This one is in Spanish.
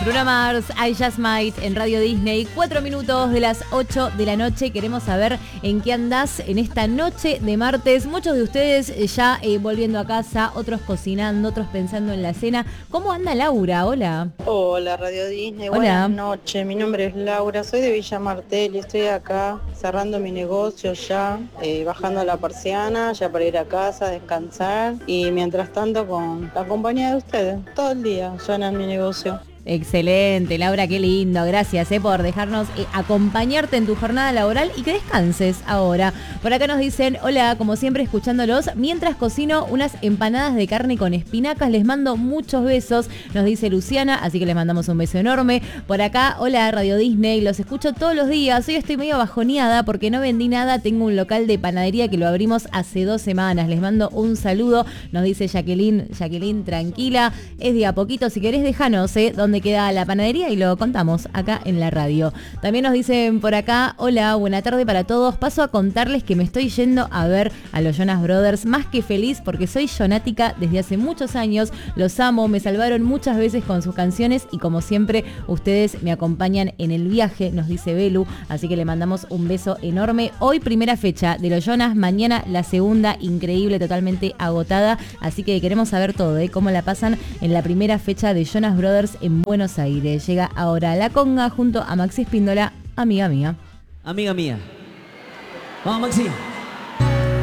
Bruno Mars, I Just Might en Radio Disney, 4 minutos de las 8 de la noche. Queremos saber en qué andás en esta noche de martes. Muchos de ustedes ya volviendo a casa, otros cocinando, otros pensando en la cena. ¿Cómo anda Laura? Hola. Hola Radio Disney, Hola. Buenas noches. Mi nombre es Laura, soy de Villa Martel y estoy acá cerrando mi negocio ya, bajando la persiana ya para ir a casa, descansar y mientras tanto con la compañía de ustedes. Todo el día suena en mi negocio. Excelente, Laura, qué lindo. Gracias por dejarnos acompañarte en tu jornada laboral y que descanses ahora. Por acá nos dicen, hola, como siempre escuchándolos, mientras cocino unas empanadas de carne con espinacas, les mando muchos besos, nos dice Luciana, así que les mandamos un beso enorme. Por acá, hola Radio Disney, los escucho todos los días, hoy estoy medio bajoneada porque no vendí nada, tengo un local de panadería que lo abrimos hace 2 semanas, les mando un saludo, nos dice Jacqueline, tranquila, es de a poquito, si querés déjanos, dónde queda la panadería y lo contamos acá en la radio. También nos dicen por acá, hola, buena tarde para todos, paso a contarles que me estoy yendo a ver a los Jonas Brothers, más que feliz porque soy jonática desde hace muchos años, los amo, me salvaron muchas veces con sus canciones y como siempre ustedes me acompañan en el viaje, nos dice Belu, así que le mandamos un beso enorme. Hoy primera fecha de los Jonas, mañana la segunda, increíble, totalmente agotada, así que queremos saber todo, cómo la pasan en la primera fecha de Jonas Brothers en Buenos Aires. Llega ahora La Conga junto a Maxi Espíndola, amiga mía. Amiga mía. Vamos, Maxi.